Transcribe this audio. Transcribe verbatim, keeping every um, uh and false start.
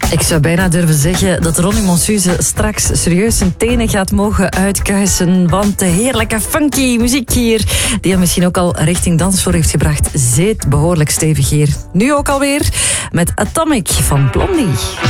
Ik zou bijna durven zeggen dat Ronnie Monsuze straks serieus zijn tenen gaat mogen uitkuisen. Want de heerlijke funky muziek hier, die hem misschien ook al richting dansvloer heeft gebracht, zit behoorlijk stevig hier. Nu ook alweer met Atomic van Blondie.